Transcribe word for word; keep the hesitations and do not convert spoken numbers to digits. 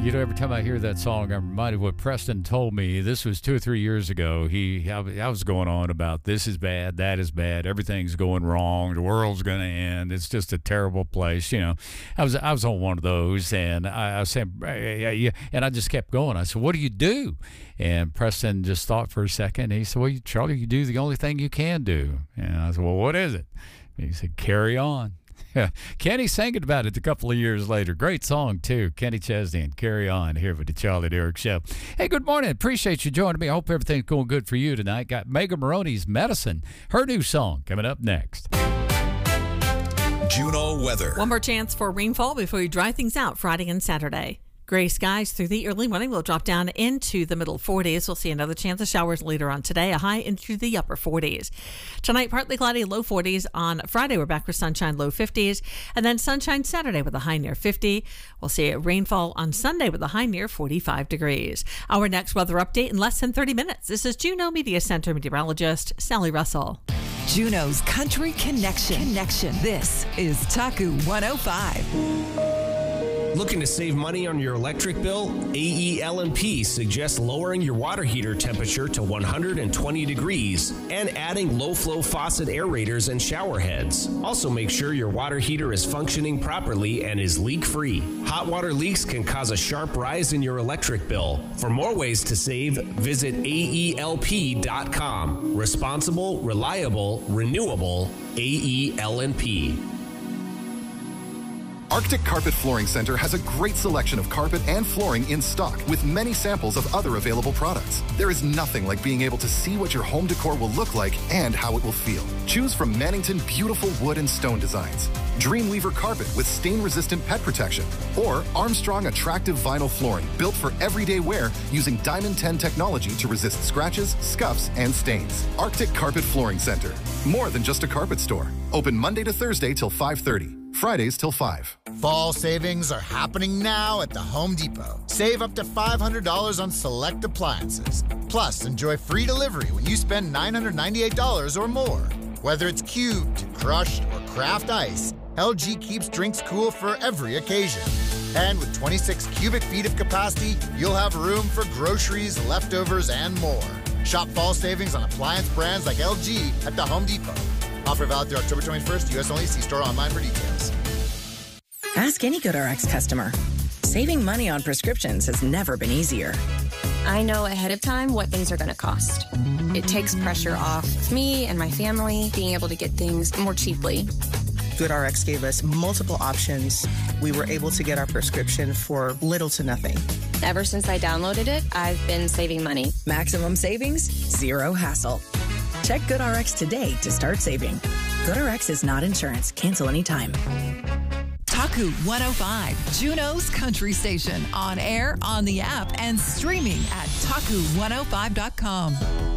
You know, every time I hear that song, I'm reminded of what Preston told me. This was two or three years ago. He, I, I was going on about this is bad, that is bad, everything's going wrong, the world's going to end. It's just a terrible place. You know, I was I was on one of those, and I, I was saying, yeah, and I just kept going. I said, "What do you do?" And Preston just thought for a second. And he said, "Well, you, Charlie, you do the only thing you can do." And I said, "Well, what is it?" And he said, "Carry on." Kenny sang it about it a couple of years later. Great song, too. Kenny Chesney and Carry On here with the Charlie Derrick Show. Hey, good morning. Appreciate you joining me. I hope everything's going good for you tonight. Got Mega Maroney's Medicine, her new song, coming up next. Juneau weather. One more chance for rainfall before you dry things out Friday and Saturday. Gray skies through the early morning will drop down into the middle forties. We'll see another chance of showers later on today, a high into the upper forties. Tonight, partly cloudy, low forties. On Friday, we're back with sunshine, low fifties. And then sunshine Saturday with a high near fifty. We'll see rainfall on Sunday with a high near forty-five degrees. Our next weather update in less than thirty minutes. This is Juneau Media Center meteorologist Sally Russell. Juneau's Country Connection. Connection. This is Taku one oh five. Looking to save money on your electric bill? A E L and P suggests lowering your water heater temperature to one hundred twenty degrees and adding low-flow faucet aerators and shower heads. Also make sure your water heater is functioning properly and is leak-free. Hot water leaks can cause a sharp rise in your electric bill. For more ways to save, visit A E L P dot com. Responsible, reliable, renewable, A E L and P. Arctic Carpet Flooring Center has a great selection of carpet and flooring in stock with many samples of other available products. There is nothing like being able to see what your home decor will look like and how it will feel. Choose from Mannington beautiful wood and stone designs, Dreamweaver carpet with stain-resistant pet protection, or Armstrong attractive vinyl flooring built for everyday wear using Diamond ten technology to resist scratches, scuffs, and stains. Arctic Carpet Flooring Center. More than just a carpet store. Open Monday to Thursday till five thirty. Fridays till five. Fall savings are happening now at the Home Depot. Save up to five hundred dollars on select appliances. Plus, enjoy free delivery when you spend nine hundred ninety-eight dollars or more. Whether it's cubed, crushed, or craft ice, L G keeps drinks cool for every occasion. And with twenty-six cubic feet of capacity, you'll have room for groceries, leftovers, and more. Shop fall savings on appliance brands like L G at the Home Depot. Offer valid through October twenty-first. U S only. See store online for details. Ask any GoodRx customer. Saving money on prescriptions has never been easier. I know ahead of time what things are going to cost. It takes pressure off me and my family being able to get things more cheaply. GoodRx gave us multiple options. We were able to get our prescription for little to nothing. Ever since I downloaded it, I've been saving money. Maximum savings, zero hassle. Check GoodRx today to start saving. GoodRx is not insurance. Cancel anytime. Taku one oh five, Juneau's country station. On air, on the app, and streaming at taku one oh five dot com.